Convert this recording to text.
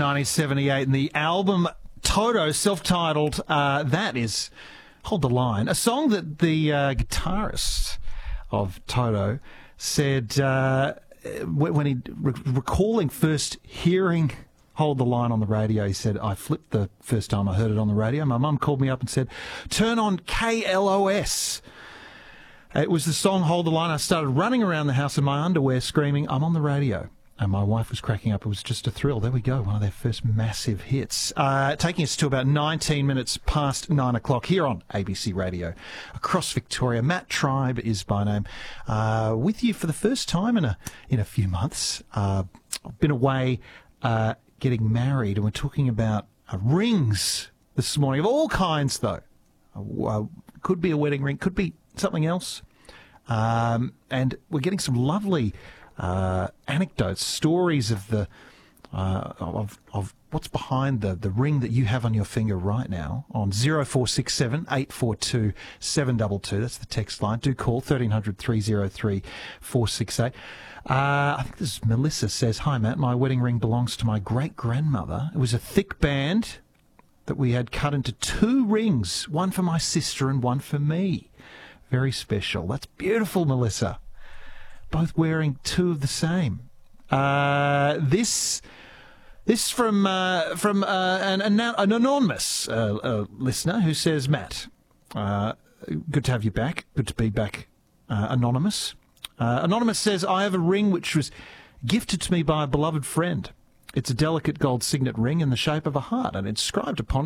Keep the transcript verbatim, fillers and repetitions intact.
nineteen seventy-eight, and the album Toto, self-titled, uh, that is Hold the Line, a song that the uh, guitarist of Toto said uh, when he, re- recalling first hearing Hold the Line on the radio, he said, I flipped the first time I heard it on the radio. My mum called me up and said, turn on K L O S. It was the song Hold the Line. I started running around the house in my underwear screaming, I'm on the radio. And my wife was cracking up. It was just a thrill. There we go, one of their first massive hits. Uh, taking us to about nineteen minutes past nine o'clock here on A B C Radio across Victoria. Matt Tribe is by name. Uh, with you for the first time in a in a few months. Uh, I've been away uh, getting married, and we're talking about uh, rings this morning, of all kinds, though. Uh, could be a wedding ring, could be something else. Um, and we're getting some lovely Uh, anecdotes, stories of the uh, of of what's behind the, the ring that you have on your finger right now on zero four six seven, eight four two, seven two two. That's the text line. Do call thirteen hundred, three oh three, four six eight. Uh, I think this is Melissa says, hi Matt, my wedding ring belongs to my great-grandmother. It was a thick band that we had cut into two rings, one for my sister and one for me. Very special. That's beautiful, Melissa. Both wearing two of the same. Uh, this, this from uh, from uh, an, an anonymous uh, uh, listener who says, Matt, uh, good to have you back. Good to be back, uh, anonymous. Uh, anonymous says, I have a ring which was gifted to me by a beloved friend. It's a delicate gold signet ring in the shape of a heart and inscribed upon